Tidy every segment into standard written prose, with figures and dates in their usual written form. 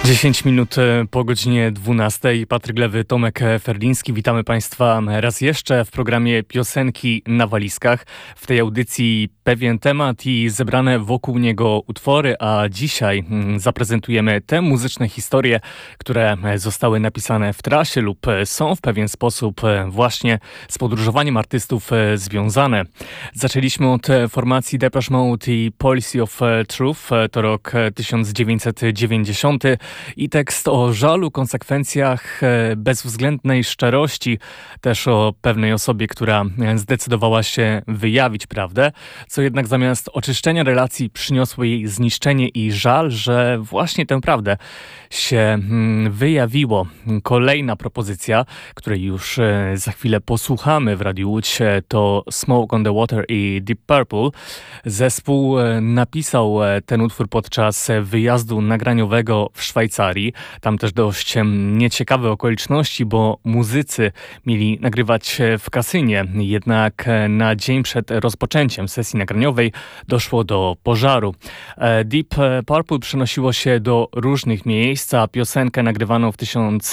10 minut po godzinie 12. Patryk Lewy, Tomek Ferliński. Witamy Państwa raz jeszcze w programie Piosenki na walizkach. W tej audycji pewien temat i zebrane wokół niego utwory, a dzisiaj zaprezentujemy te muzyczne historie, które zostały napisane w trasie lub są w pewien sposób właśnie z podróżowaniem artystów związane. Zaczęliśmy od formacji Depeche Mode i Policy of Truth, to rok 1990 i tekst o żalu, konsekwencjach, bezwzględnej szczerości, też o pewnej osobie, która zdecydowała się wyjawić prawdę, co jednak zamiast oczyszczenia relacji przyniosło jej zniszczenie i żal, że właśnie tę prawdę się wyjawiło. Kolejna propozycja, której już za chwilę posłuchamy w Radiu Łódź, to Smoke on the Water i Deep Purple. Zespół napisał ten utwór podczas wyjazdu nagraniowego w Szwajcarii. Tam też dość nieciekawe okoliczności, bo muzycy mieli nagrywać w kasynie, jednak na dzień przed rozpoczęciem sesji nagraniowej doszło do pożaru. Deep Purple przenosiło się do różnych miejsc, a piosenkę nagrywano w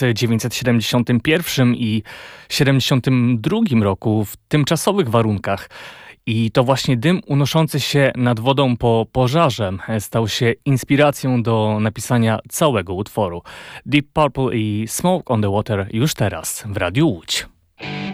1971 i 1972 roku w tymczasowych warunkach. I to właśnie dym unoszący się nad wodą po pożarze stał się inspiracją do napisania całego utworu. Deep Purple i Smoke on the Water już teraz w Radiu Łódź.